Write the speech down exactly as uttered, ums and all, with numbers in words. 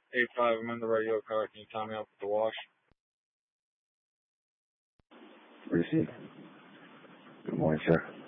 eight five, I'm in the radio car. Can you tie me up with the wash? Receive. Good morning, sir.